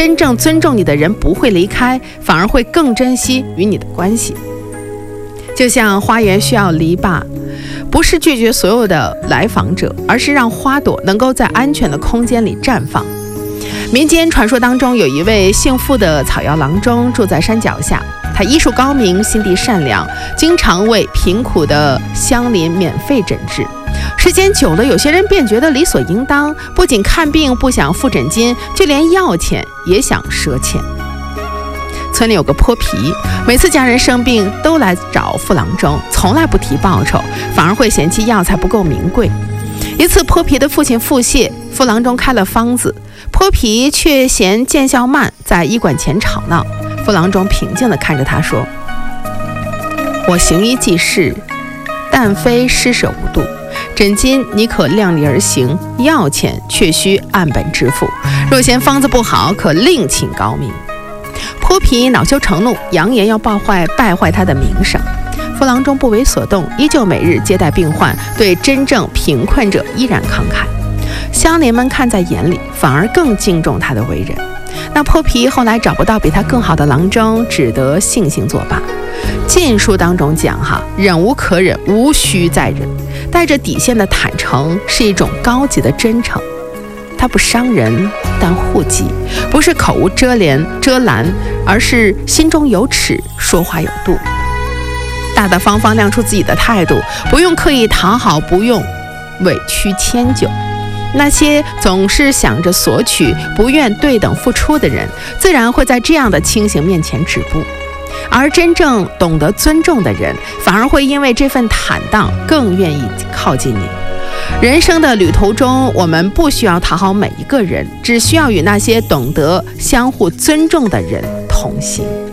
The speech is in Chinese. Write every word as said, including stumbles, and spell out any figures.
真正尊重你的人不会离开，反而会更珍惜与你的关系。就像花园需要篱笆，不是拒绝所有的来访者，而是让花朵能够在安全的空间里绽放。民间传说当中，有一位姓傅的草药郎中住在山脚下，他医术高明，心地善良，经常为贫苦的乡邻免费诊治。时间久了，有些人便觉得理所应当，不仅看病不想付诊金，就连药钱也想赊欠。村里有个泼皮，每次家人生病都来找傅郎中，从来不提报酬，反而会嫌弃药材不够名贵。一次泼皮的父亲腹泻，傅郎中开了方子，泼皮却嫌见效慢，在医馆前吵闹。傅郎中平静地看着他说：我行医济世，但非施舍无度，诊金你可量力而行，药钱却需按本支付，若嫌方子不好，可另请高明。泼皮恼羞成怒，扬言要败坏败坏他的名声。傅郎中不为所动，依旧每日接待病患，对真正贫困者依然慷慨。乡邻们看在眼里，反而更敬重他的为人。那泼皮后来找不到比他更好的郎中，只得悻悻作罢。禁书当中讲哈，忍无可忍，无需再忍。带着底线的坦诚是一种高级的真诚，它不伤人，但护己，不是口无遮拦遮拦，而是心中有尺，说话有度。大大方方亮出自己的态度，不用刻意讨好，不用委屈迁就。那些总是想着索取，不愿对等付出的人，自然会在这样的情形面前止步。而真正懂得尊重的人，反而会因为这份坦荡更愿意靠近你。人生的旅途中，我们不需要讨好每一个人，只需要与那些懂得相互尊重的人同行。